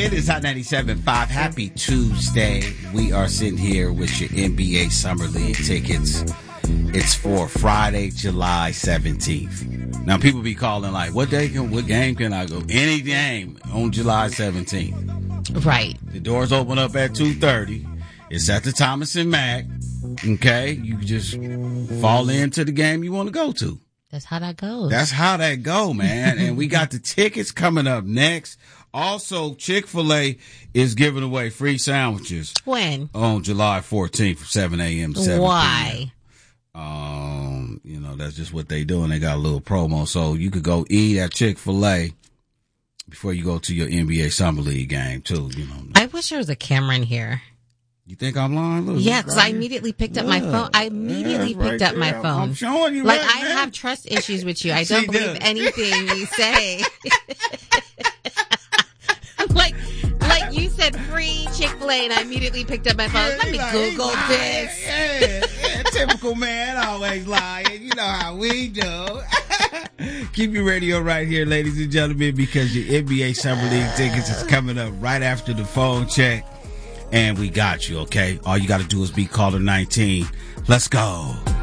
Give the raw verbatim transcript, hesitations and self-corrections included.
It is Hot ninety-seven point five. Happy Tuesday. We are sitting here with your N B A Summer League tickets. It's for Friday, July seventeenth. Now, people be calling like, what day can, what game can I go? Any game on July seventeenth. Right. The doors open up at two thirty. It's at the Thomas and Mack. Okay? You just fall into the game you want to go to. That's how that goes. That's how that go, man. And we got the tickets coming up next. Also, Chick-fil-A is giving away free sandwiches. When? On July fourteenth from seven a.m. to seven p.m. Why? Um, you know, that's just what they do, and they got a little promo. So you could go eat at Chick-fil-A before you go to your N B A Summer League game, too. You know. I wish there was a camera in here. You think I'm lying? Look, yeah, because right I immediately picked up my phone. I immediately yeah, picked right up there. my phone. I'm showing you. Like, right, I man. have trust issues with you. I don't she believe does. anything you say. like, like you said free Chick-fil-A, and I immediately picked up my phone. Yeah, Let me like, Google this. Yeah, yeah, typical man, always lying. You know how we do. Keep your radio right here, ladies and gentlemen, because your N B A Summer League tickets is coming up right after the phone check. And we got you, okay? All you got to do is be caller nineteen. Let's go.